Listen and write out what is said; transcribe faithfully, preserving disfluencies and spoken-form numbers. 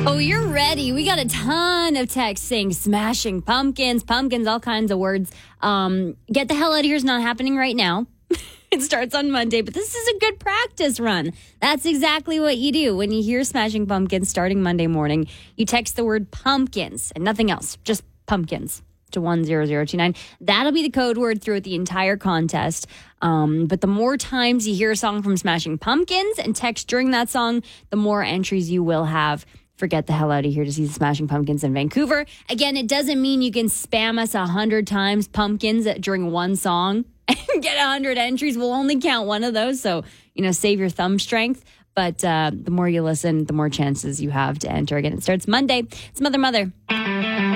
Oh, you're ready. We got a ton of texts saying smashing pumpkins, pumpkins, all kinds of words. Um, get the hell out of here is not happening right now. It starts on Monday, but this is a good practice run. That's exactly what you do. When you hear smashing pumpkins starting Monday morning, you text the word pumpkins and nothing else, just pumpkins to one zero zero two nine. That'll be the code word throughout the entire contest. Um, but the more times you hear a song from Smashing Pumpkins and text during that song, the more entries you will have. Forget the hell out of here to see the Smashing Pumpkins in Vancouver. Again, it doesn't mean you can spam us a hundred times pumpkins during one song and get a hundred entries. We'll only count one of those. So, you know, save your thumb strength. But uh, the more you listen, the more chances you have to enter. Again, it starts Monday. It's Mother Mother.